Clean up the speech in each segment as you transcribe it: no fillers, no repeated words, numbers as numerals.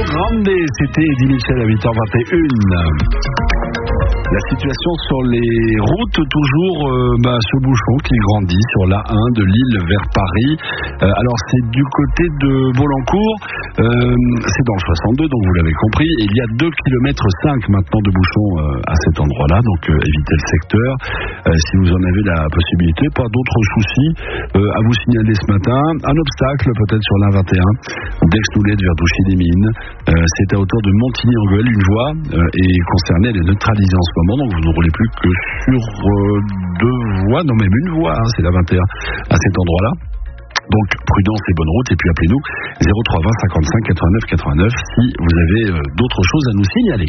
Grande, c'était Eddie Mitchell à 8h21. La situation sur les routes, toujours ce bouchon qui grandit sur l'A1 de Lille vers Paris. Alors c'est du côté de Bolencourt, c'est dans le 62, donc vous l'avez compris. Et il y a 2,5 km maintenant de bouchon à cet endroit-là, donc évitez le secteur. Si vous en avez la possibilité, pas d'autres soucis à vous signaler ce matin. Un obstacle peut-être sur l'A21, d'Aix-Noulette vers Douchy-les-Mines. C'est à hauteur de Montigny-en-Goële, une voie est concernée, elle est neutralisée en ce moment. Donc vous ne roulez plus que sur 2 voies, non même une voie, c'est la 21 à cet endroit-là. Donc prudence et bonne route, et puis appelez-nous 03 20 55 89 89 si vous avez d'autres choses à nous signaler.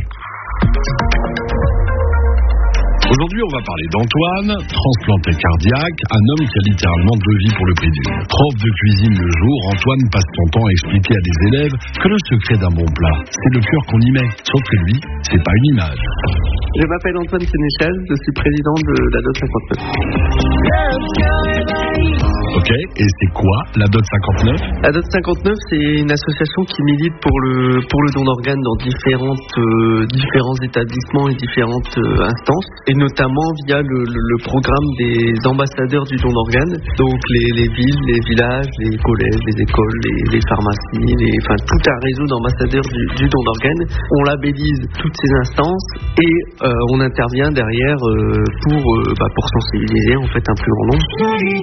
Aujourd'hui, on va parler d'Antoine, transplanté cardiaque, un homme qui a littéralement 2 vies pour le prix d'une. Prof de cuisine le jour, Antoine passe son temps à expliquer à des élèves que le secret d'un bon plat, c'est le cœur qu'on y met. Sauf que lui, c'est pas une image. Je m'appelle Antoine Sénéchal, je suis président de la DOT 59. Ok, et c'est quoi la DOT 59? La DOT 59, c'est une association qui milite pour le don d'organes dans différents établissements et différentes instances, et notamment via le programme des ambassadeurs du don d'organes, donc les villes, les villages, les collèges, les écoles, les pharmacies, tout un réseau d'ambassadeurs du don d'organes. On labellise toutes ces instances et on intervient derrière pour sensibiliser en fait un plus grand nombre.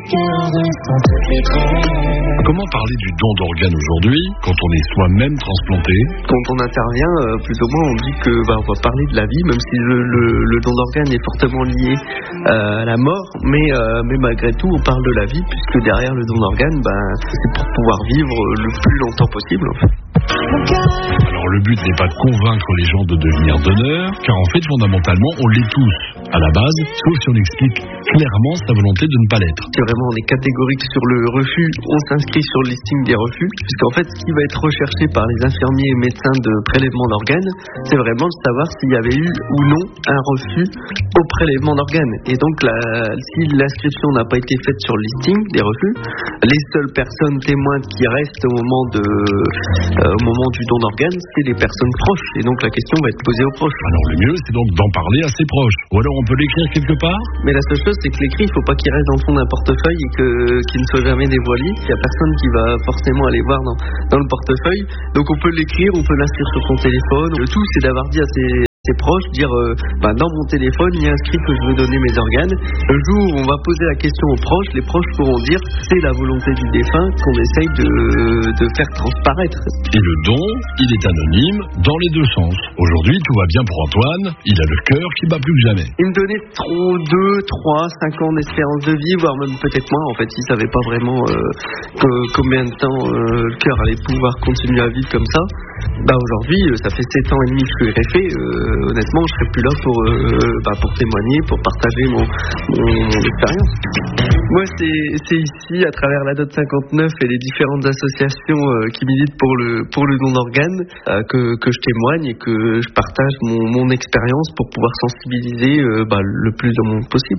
Comment parler du don d'organes aujourd'hui quand on est soi-même transplanté? Quand on intervient, plus ou moins on dit que on va parler de la vie, même si le don d'organes est fortement lié à la mort, mais malgré tout on parle de la vie, puisque derrière le don d'organes, c'est pour pouvoir vivre le plus longtemps possible en fait. Alors le but n'est pas de convaincre les gens de devenir donneurs, car en fait fondamentalement on l'est tous à la base, sauf si on explique clairement sa volonté de ne pas l'être. Si vraiment on est catégorique sur le refus, on s'inscrit sur le listing des refus, puisqu'en fait ce qui va être recherché par les infirmiers et médecins de prélèvement d'organes, c'est vraiment de savoir s'il y avait eu ou non un refus au prélèvement d'organes. Et donc si l'inscription n'a pas été faite sur le listing des refus, les seules personnes témoins qui restent au moment du don d'organes, c'est les personnes proches. Et donc la question va être posée aux proches. Alors le mieux, c'est donc d'en parler à ses proches. Ou alors on peut l'écrire quelque part. Mais la seule chose, c'est que l'écrit, il ne faut pas qu'il reste dans le fond d'un portefeuille et qu'il ne soit jamais dévoilé. Il n'y a personne qui va forcément aller voir dans le portefeuille. Donc on peut l'écrire, on peut l'inscrire sur son téléphone. Le tout, c'est d'avoir dit à ses proches, dire dans mon téléphone il y a inscrit que je veux donner mes organes. Le jour où on va poser la question aux proches, les proches pourront dire c'est la volonté du défunt qu'on essaye de faire transparaître. Et le don, il est anonyme dans les deux sens. Aujourd'hui tout va bien pour Antoine, il a le cœur qui bat plus que jamais. Il me donnait 2, 3, 5 ans d'espérance de vie, voire même peut-être moins. En fait, il savait pas vraiment combien de temps le cœur allait pouvoir continuer à vivre comme ça. Aujourd'hui, ça fait 7 ans et demi que je suis RFE. Honnêtement, je serais plus là pour témoigner, pour partager mon expérience. Moi, c'est ici, à travers la DOT 59 et les différentes associations qui militent pour le don d'organes, que je témoigne et que je partage mon expérience pour pouvoir sensibiliser le plus de monde possible.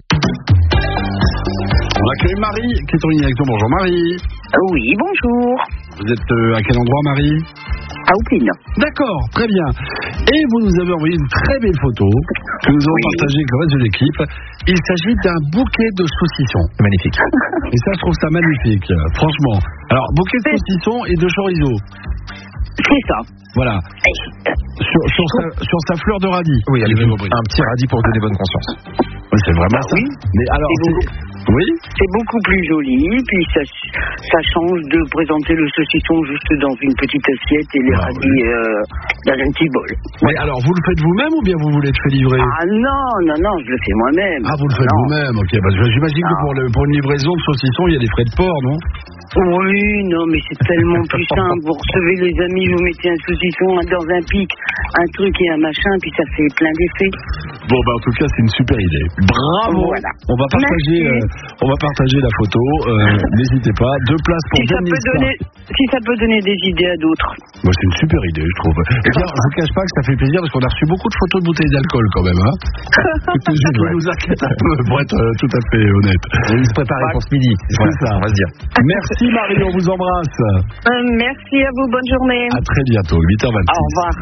On accueille Marie, qui est en ligne avec nous. Bonjour Marie. Oui, bonjour. Vous êtes à quel endroit, Marie? À Oupline. D'accord, très bien. Et vous nous avez envoyé une très belle photo que nous avons partagée avec le reste de l'équipe. Il s'agit d'un bouquet de saucissons. Magnifique. Et ça, je trouve ça magnifique, franchement. Alors, bouquet de saucissons et de chorizo. C'est ça. Voilà. Sur sa fleur de radis. Oui, avec un petit radis pour donner bonne conscience. Oui, c'est vraiment ça. Oui. Mais alors, oui. C'est beaucoup plus joli, puis ça change de présenter le saucisson juste dans une petite assiette et les radis dans un petit bol. Mais alors, vous le faites vous-même ou bien vous voulez être fait livrer? Ah non, je le fais moi-même. Ah, vous le faites vous-même, ok. J'imagine que pour une livraison de saucisson, il y a des frais de port, non? Oui, non, mais c'est tellement plus simple. Vous recevez les amis, vous mettez un saucisson dans un pic, un truc et un machin, puis ça fait plein d'effets. Bon, en tout cas, c'est une super idée. Bravo. Voilà. On va partager la photo. N'hésitez pas. 2 places pour si ça peut donner des idées à d'autres. C'est une super idée, je trouve. Et bien, je vous cache pas que ça fait plaisir parce qu'on a reçu beaucoup de photos de bouteilles d'alcool quand même. Ça nous inquiète un peu, pour être tout à fait honnête. On se prépare pour ce midi. C'est ça. On va se dire. Merci Merci Marie, on vous embrasse. Merci à vous, bonne journée. À très bientôt, 8h26. Au revoir.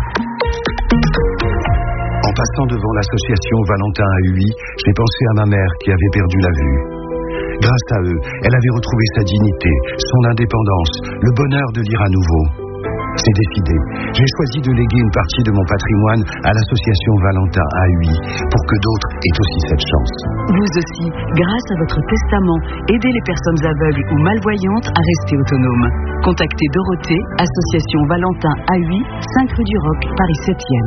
En passant devant l'association Valentin AUI, j'ai pensé à ma mère qui avait perdu la vue. Grâce à eux, elle avait retrouvé sa dignité, son indépendance, le bonheur de lire à nouveau. C'est décidé. J'ai choisi de léguer une partie de mon patrimoine à l'association Valentin AUI pour que d'autres aient aussi cette chance. Vous aussi, grâce à votre testament, aidez les personnes aveugles ou malvoyantes à rester autonomes. Contactez Dorothée, association Valentin AUI, 5 rue du Roc, Paris 7e.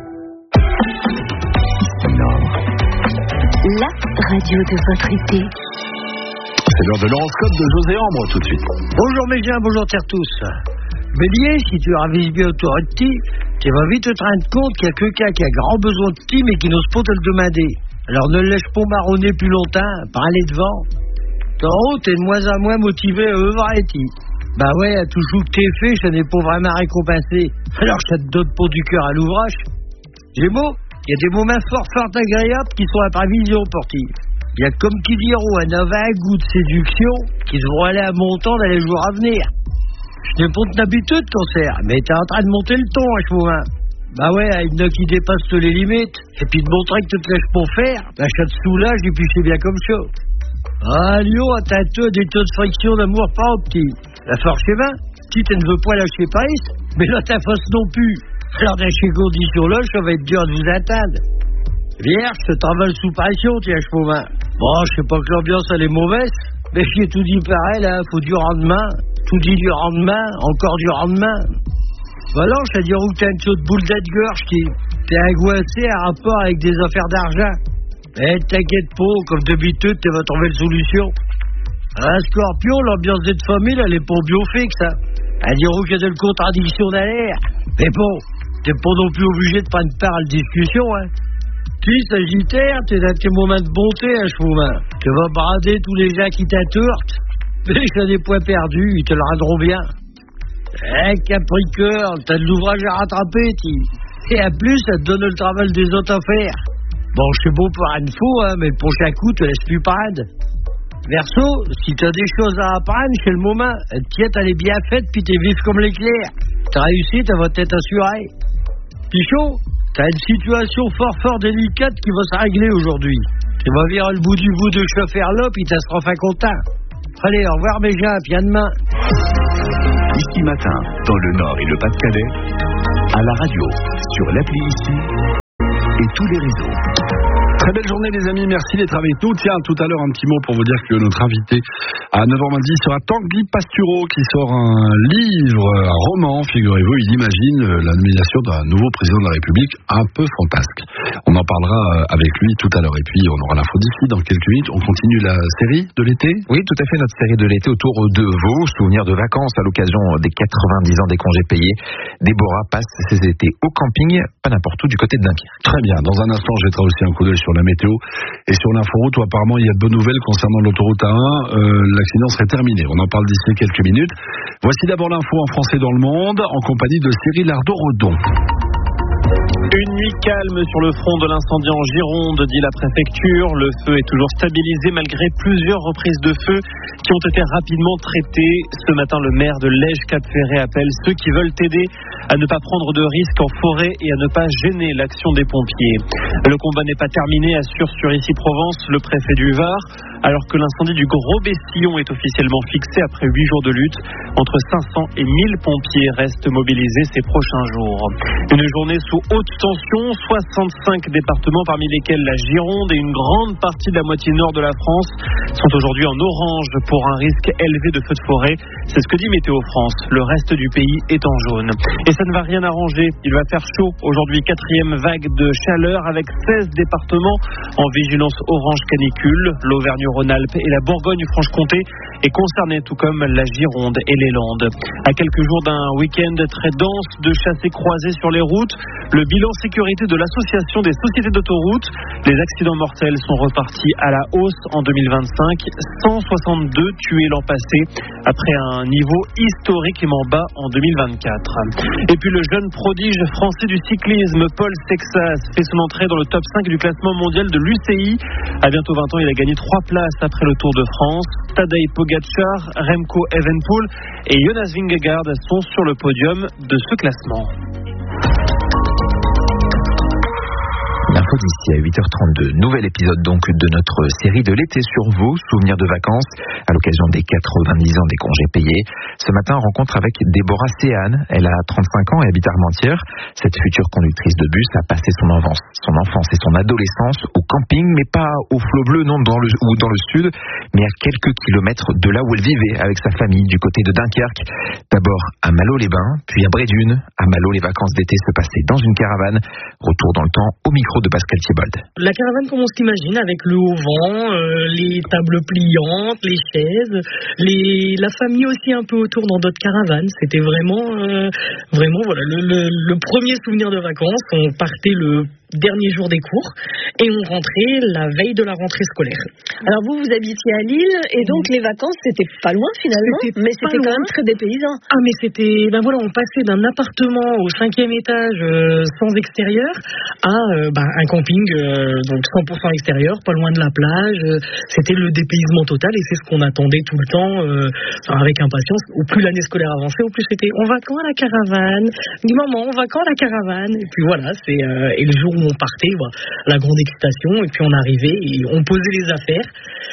La radio de votre été. C'est l'heure de l'horoscope de José Ambre tout de suite. Bonjour mes gens, bonjour tous. Bélier, si tu ravises bien autour de ti, tu vas vite te rendre compte qu'il y a quelqu'un qui a grand besoin de ti mais qui n'ose pas te le demander. Alors ne le laisse pas marronner plus longtemps, par aller devant. En haut, t'es de moins en moins motivé à œuvrer ti. Bah ouais, à tout chou que t'es fait, ça n'est pas vraiment récompensé. Alors ça te donne pas du cœur à l'ouvrage. Gémeaux, il y a des moments fort agréables qui sont à prévision pour ti. Il y a comme qui diront un goût de séduction qui devront aller à montant dans les jours à venir. Je n'ai pas de habitude, cancer, mais t'es en train de monter le ton à ce moment. Bah ouais, il y en a qui dépassent les limites, et puis de montrer que tu te laisses pas faire, bah ça te soulage et puis c'est bien comme ça. Ah, Lyon, atteins-toi des taux de friction d'amour pas petit. La force chemin, si tu ne veux pas lâcher prise, mais là ta face non plus. Alors dans ces conditions-là, ça va être dur de vous atteindre. Vierge, te travaille sous pression, tiens, ce moment. Bon, je sais pas que l'ambiance elle est mauvaise, mais j'ai tout dit pareil, là, faut du rendement. Tout dit du rendement, encore du rendement. Voilà, ça veut dire où t'as une sorte de boule de gorge qui t'es angoissé à rapport avec des affaires d'argent. Mais t'inquiète pas, comme d'habitude, tu vas trouver une solution. Un Scorpion, l'ambiance de famille, elle est pas biofixe, hein. Elle diront qu'il y a de la contradiction derrière. Mais bon, t'es pas non plus obligé de prendre part à la discussion, hein. Tu, Sagittaire, t'es dans tes moments de bonté à ce moment. Tu vas brader tous les gens qui t'attourtent. Mais ça des points perdus, ils te le rendront bien. Capricorne, t'as de l'ouvrage à rattraper, et en plus, ça te donne le travail des autres à faire. Bon, je suis beau pour une fois, hein, mais pour chaque coup, te laisse plus prendre. Verseau, si t'as des choses à apprendre, c'est le moment. Tiens, elle est bien faite, puis t'es vif comme l'éclair. T'as réussi, t'as votre tête assurée. Pichot, t'as une situation fort délicate qui va se régler aujourd'hui. Tu vas virer le bout du bout de chauffeur là, puis t'as sera fin content. Allez, au revoir mes gens, puis à demain. Ici matin, dans le Nord et le Pas-de-Calais, à la radio, sur l'appli Ici et tous les réseaux. Très belle journée les amis, merci d'être avec nous. Tiens, tout à l'heure un petit mot pour vous dire que notre invité à 9h10 sera Tanguy Pastureau qui sort un livre, un roman, figurez-vous, il imagine la nomination d'un nouveau président de la République un peu fantasque. On en parlera avec lui tout à l'heure et puis on aura l'info d'ici dans quelques minutes. On continue la série de l'été ? Oui, tout à fait, notre série de l'été autour de vos souvenirs de vacances à l'occasion des 90 ans des congés payés. Déborah passe ses étés au camping, pas n'importe où, du côté de Dunkerque. Très bien, dans un instant je jetterai aussi un coup d'œil sur la météo et sur l'inforoute où apparemment il y a de bonnes nouvelles concernant l'autoroute A1, l'accident serait terminé. On en parle d'ici quelques minutes. Voici d'abord l'info en français dans le monde en compagnie de Cyril Ardo-Redon. Une nuit calme sur le front de l'incendie en Gironde, dit la préfecture. Le feu est toujours stabilisé malgré plusieurs reprises de feu qui ont été rapidement traitées. Ce matin, le maire de Lège-Cap-Ferré appelle ceux qui veulent aider à ne pas prendre de risques en forêt et à ne pas gêner l'action des pompiers. Le combat n'est pas terminé, assure sur Issy-Provence le préfet du Var, alors que l'incendie du Gros Bessillon est officiellement fixé après 8 jours de lutte. Entre 500 et 1000 pompiers restent mobilisés ces prochains jours. Une journée sous haute tension, 65 départements parmi lesquels la Gironde et une grande partie de la moitié nord de la France sont aujourd'hui en orange pour un risque élevé de feux de forêt. C'est ce que dit Météo France. Le reste du pays est en jaune. Et ça ne va rien arranger. Il va faire chaud. Aujourd'hui, 4e vague de chaleur avec 16 départements en vigilance orange canicule. L'Auvergne-Rhône-Alpes et la Bourgogne-Franche-Comté est concernée, tout comme la Gironde et les Landes. À quelques jours d'un week-end très dense de chassés-croisés sur les routes, le bilan sécurité de l'Association des sociétés d'autoroutes, les accidents mortels sont repartis à la hausse en 2025. 162 tués l'an passé, après un niveau historiquement bas en 2024. Et puis le jeune prodige français du cyclisme, Paul Sexas, fait son entrée dans le top 5 du classement mondial de l'UCI. À bientôt 20 ans, il a gagné 3 places après le Tour de France. Tadej Pogačar, Remco Evenepoel et Jonas Vingegaard sont sur le podium de ce classement. L'info d'ici à 8h32. Nouvel épisode donc de notre série de l'été sur vos souvenirs de vacances à l'occasion des 90 ans des congés payés. Ce matin, rencontre avec Déborah Séane. Elle a 35 ans et habite Armentières. Cette future conductrice de bus a passé son enfance et son adolescence au camping, mais pas au Flot Bleu, non, dans le sud, mais à quelques kilomètres de là où elle vivait avec sa famille, du côté de Dunkerque. D'abord à Malo-les-Bains, puis à Brédune. À Malo, les vacances d'été se passaient dans une caravane. Retour dans le temps au micro de Pascal Thiebold. La caravane comme on s'imagine, avec le haut vent, les tables pliantes, les chaises, la famille aussi un peu autour dans d'autres caravanes. C'était vraiment voilà le premier souvenir de vacances. On partait le dernier jour des cours et on rentrait la veille de la rentrée scolaire. Alors vous habitiez à Lille et donc les vacances c'était pas loin finalement, mais c'était quand même très dépaysant. Ah mais c'était, on passait d'un appartement au 5e étage sans extérieur à un camping donc 100% extérieur, pas loin de la plage. C'était le dépaysement total et c'est ce qu'on attendait tout le temps avec impatience. Au plus l'année scolaire avançait, au plus c'était on va quand à la caravane, dis maman on va quand à la caravane, et puis voilà et le jour où on partait, la grande excitation, et puis on arrivait et on posait les affaires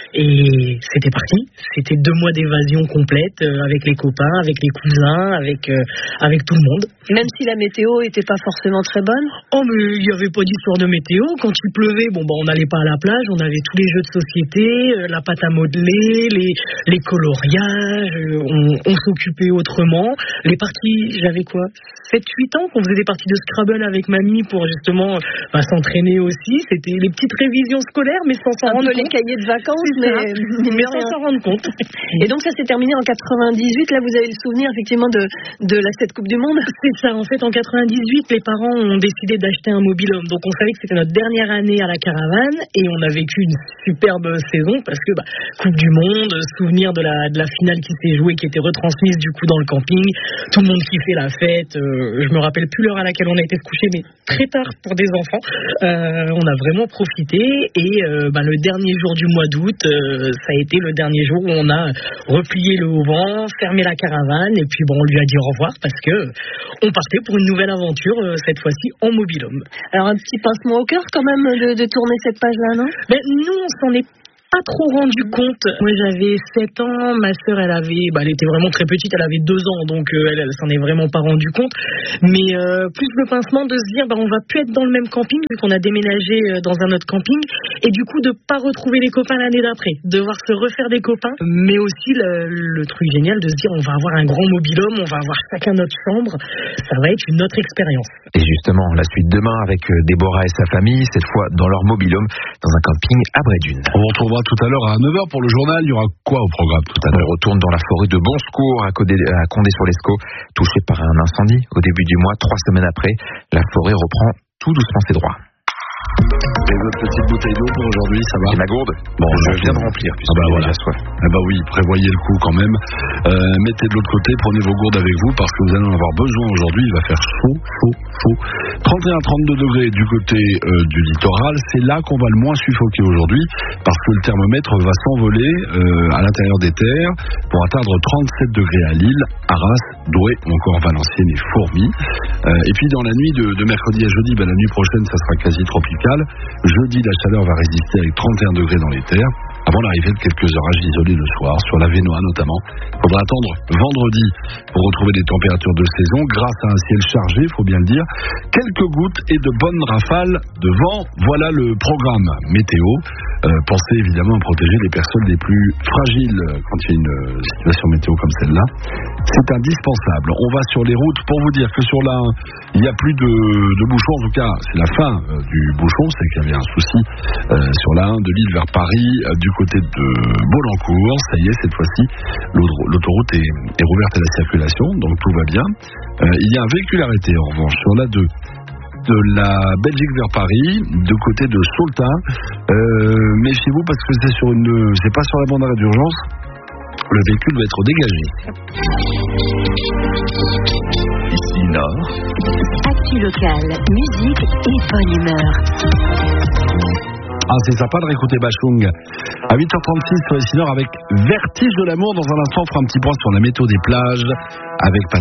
et c'était parti. C'était 2 mois d'évasion complète avec les copains, avec les cousins, avec tout le monde. Même si la météo était pas forcément très bonne. Oh mais il y avait pas d'histoire de météo. Quand il pleuvait, on n'allait pas à la plage, on avait tous les jeux de société, la pâte à modeler, les coloriages, on s'occupait autrement. Les parties, j'avais 7-8 ans qu'on faisait des parties de Scrabble avec mamie pour justement s'entraîner aussi. C'était les petites révisions scolaires, mais sans s'en rendre compte. Les cahiers de vacances, mais sans s'en rendre compte. Et donc ça s'est terminé en 98. Là, vous avez le souvenir effectivement de cette Coupe du Monde. C'est ça. En fait, en 98, les parents ont décidé d'acheter un mobil-home. Donc on savait que c'était notre dernière année à la caravane et on a vécu une superbe saison parce que Coupe du Monde, souvenir de la finale qui s'est jouée, qui était retransmise du coup dans le camping. Tout le monde kiffait la fête. Je me rappelle plus l'heure à laquelle on a été se coucher, mais très tard pour des enfants. On a vraiment profité et le dernier jour du mois d'août, ça a été le dernier jour où on a replié le haut vent, fermé la caravane et puis on lui a dit au revoir parce que on partait pour une nouvelle aventure, cette fois-ci en mobil-home. Alors un petit pincement au cœur quand même de tourner cette page-là, non ? Nous, on s'en est pas trop rendu compte. Moi j'avais 7 ans, ma sœur elle était vraiment très petite, elle avait 2 ans, donc elle s'en est vraiment pas rendu compte, mais plus le pincement de se dire on va plus être dans le même camping vu qu'on a déménagé dans un autre camping et du coup de pas retrouver les copains l'année d'après, devoir se refaire des copains, mais aussi le truc génial de se dire on va avoir un grand mobil-home, on va avoir chacun notre chambre, ça va être une autre expérience. Et justement la suite demain avec Déborah et sa famille, cette fois dans leur mobil-home dans un camping à Brédune. On retrouvera tout à l'heure à 9h pour le journal. Il y aura quoi au programme tout à l'heure? On retourne dans la forêt de Bonsecours à Condé-sur-Lescaut, touchée par un incendie au début du mois. 3 semaines après, la forêt reprend tout doucement ses droits. Les autres petites bouteilles d'eau pour aujourd'hui, ça va? J'ai ma gourde. Bon, je viens de remplir. Voilà. Soif. Oui, prévoyez le coup quand même. Mettez de l'autre côté, prenez vos gourdes avec vous parce que vous allez en avoir besoin aujourd'hui. Il va faire chaud. 31-32 degrés du côté du littoral. C'est là qu'on va le moins suffoquer aujourd'hui parce que le thermomètre va s'envoler à l'intérieur des terres pour atteindre 37 degrés à Lille, Arras, Douai ou encore Valenciennes et Fourmies. Et puis dans la nuit de mercredi à jeudi, la nuit prochaine, ça sera quasi tropical. Jeudi, la chaleur va résister avec 31 degrés dans les terres, avant l'arrivée de quelques orages isolés le soir, sur la Vénois notamment. Il faudra attendre vendredi pour retrouver des températures de saison, grâce à un ciel chargé, il faut bien le dire. Quelques gouttes et de bonnes rafales de vent, voilà le programme météo. Pensez évidemment à protéger les personnes les plus fragiles quand il y a une situation météo comme celle-là. C'est indispensable. On va sur les routes pour vous dire que sur la 1, il n'y a plus de bouchons. En tout cas, c'est la fin du bouchon. C'est qu'il y avait un souci sur la 1 de Lille vers Paris, du côté de Beaulencourt. Ça y est, cette fois-ci, l'autoroute est rouverte à la circulation, donc tout va bien. Il y a un véhicule arrêté, en revanche, sur la 2. De la Belgique vers Paris, de côté de Saultin. Méfiez-vous parce que c'est pas sur la bande d'arrêt d'urgence. Le véhicule va être dégagé. Ici Nord. Actu locale, musique et bonne humeur. Ah, c'est sympa de réécouter Bachung. À 8h36 sur les Nord avec Vertige de l'amour. Dans un instant, on fera un petit point sur la météo des plages avec Patrick.